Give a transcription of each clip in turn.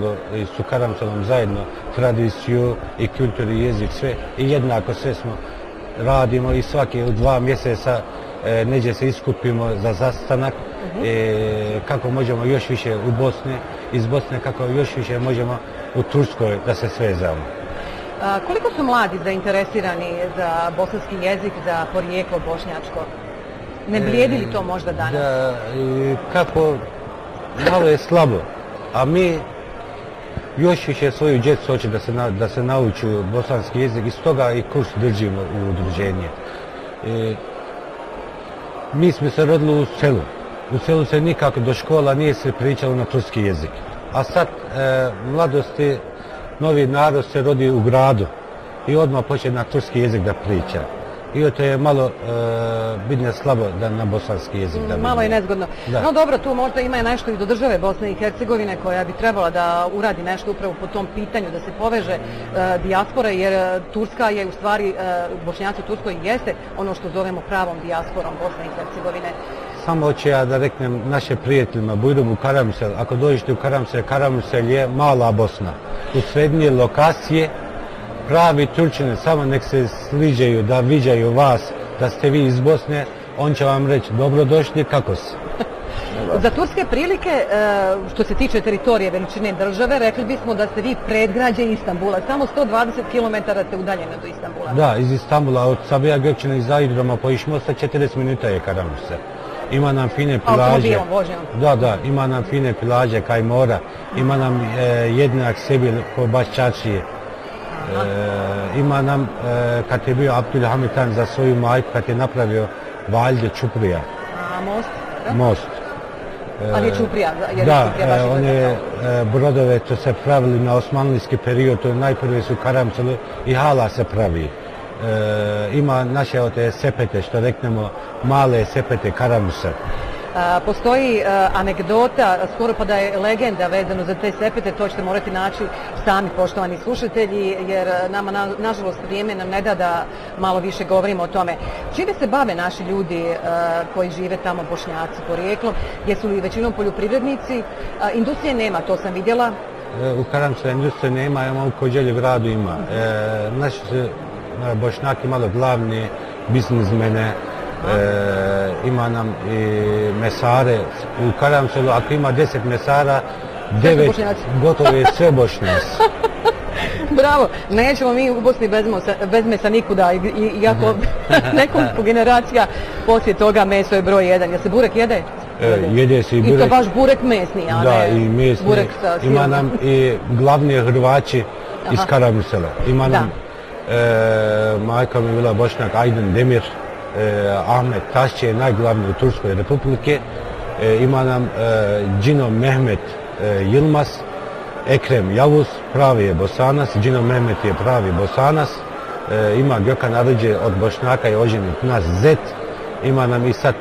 Karamselu i su Karamselom zajedno tradiciju i kulturu i jezik sve i jednako sve smo radimo i svaki u 2 mjeseca neđe se iskupimo za sastanak kako možemo još više u Bosni, iz Bosne kako još više možemo u Turskoj da se svezamo. Koliko su mladi zainteresirani za bosanski jezik, za porijeklo bošnjačko? Ne blijedi li to možda danas? Kako, malo je slabo, a mi još više svoju djecu hoće da se nauču bosanski jezik i stoga i kurs držimo u udruženje. Mi smo se rodili u selu. U selu se nikako do škola nije se pričalo na turski jezik. A sad mladosti, novi narod se rodi u gradu i odmah počne na turski jezik da priča. I to je malo bitno slabo da na bosanski jezik da malo je nezgodno. Da. No dobro, tu možda ima nešto i do države Bosne i Hercegovine koja bi trebala da uradi nešto upravo po tom pitanju, da se poveže dijaspora, jer Turska je u stvari, Bošnjaci u Turskoj jeste ono što zovemo pravom dijasporom Bosne i Hercegovine. Samo hoću ja da reknem naše prijateljima, bujdem u Karamsel, ako dođete u Karamsel, Karamsel je mala Bosna. U srednje lokacije pravi Turčine samo nek se sliđaju da viđaju vas, da ste vi iz Bosne, on će vam reći dobrodošli, kako si? Za turske prilike, što se tiče teritorije veličine države, rekli bismo da ste vi predgrađe Istanbula, samo 120 km ste udaljeni do Istanbula. Da, iz Istanbula, od Sabiha Gökçen'e iz Ajdroma po Išmosta 40 minuta je Karamsel. Ima nam fine plaže. Da, ima nam fine plaže kaj mora. Ima nam jednak Sebil ko baš Čačije. Ima nam, kad je bio Abdülhamid Han za svoju majku, kad je napravio Valide Čuprija. Most? Most. Ali je Čuprija, jer da, je Čuprija baš one brodove to se pravili na osmanlijski period, to najprve su Karamselu i hala se pravi. Ima naše te sepete, što reknemo, male sepete Karamsel. Postoji anegdota, skoro pa da je legenda vezano za te sepete, to ćete morati naći sami, poštovani slušatelji, jer nama, nažalost, vrijeme nam ne da da malo više govorimo o tome. Čime se bave naši ljudi koji žive tamo, Bošnjaci porijeklom? Jesu li većinom poljoprivrednici? Industrije nema, to sam vidjela. U Karamselu industrije nema, imamo u Kođelju gradu ima. Naši Bošnjaki malo glavni biznismene, ima nam i mesare. U Karamselu ako ima 10 mesara, 9 gotovo je sve Bošnjaci. Bravo, nećemo mi u Bosni bez mesa nikuda, iako nekoliko generacija poslije toga meso je broj 1. Jel se burek jede? Jede se i burek. I to baš burek mesni, a da, i mesni. Burek sa silom. Ima nam i glavni Hrvaći iz Karamsela. Ima nam majka mi bila Bošnjak Aydın Demir, Ahmet Tašće je najglavniji u Turskoj republike. Ima nam Džino Mehmet Yılmaz, Ekrem Yavuz, pravi je Bosanac, Džino Mehmet je pravi Bosanac. Ima Gökhan Arıcı od Bošnjaka i oženit naš zet. Ima nam i sad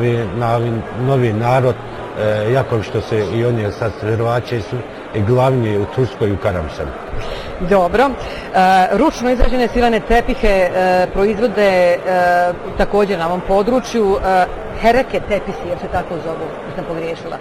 novi narod, jako što se i oni sad Hrvaće su i glavni u Turskoj u Karamselu. Dobro. Ručno izrađene silane tepihe proizvode također na ovom području. Hereke tepisi, jer se tako zovu, sam pogriješila.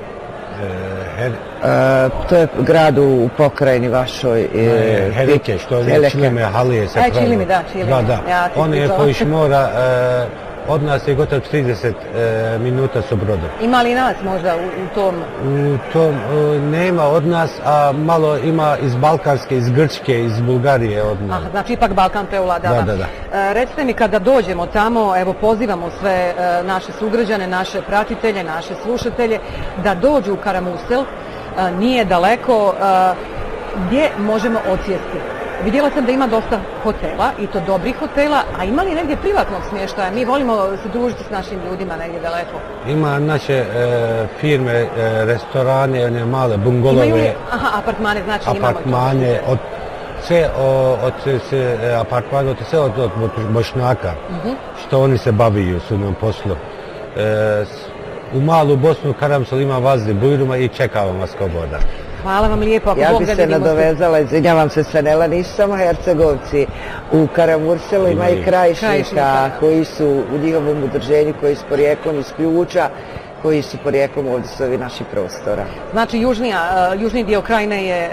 To je grad u pokrajini vašoj. Hereke, što je Čilime Halije se pravi. Čilimi, da, Čilimi. Da. On je koji mora, od nas je gotovo 30 minuta su brodovi. Ima li nas možda u tom? U tom nema od nas, a malo ima iz Balkanske, iz Grčke, iz Bulgarije od nas. Znači ipak Balkan preovladava. Da. Recite mi, kada dođemo tamo, evo pozivamo sve naše sugrađane, naše pratitelje, naše slušatelje da dođu u Karamsel, nije daleko, gdje možemo odsjesti. Vidjela sam da ima dosta hotela, i to dobrih hotela, a ima li negdje privatnog smještaja? Mi volimo se družiti s našim ljudima negdje daleko. Ima naše firme, restorane, one male bungolove. Imaju li, apartmane, znači apartmane, imamo to. Sve od Bošnjaka, što oni se baviju su nam poslu. U malu Bosnu Karamsel ima vazdi Bujruma i čekamo vas ko voda. Hvala vam lijepo. Ja bi se nadovezala, izvinjavam se Svenela, nisu samo Hercegovci. U Karamurselu ima i Krajišnika koji su u njihovom udruženju, koji su porijeklom iz Ključa, koji su porijeklom ovdje s ovih naših prostora. Znači južni dio krajine je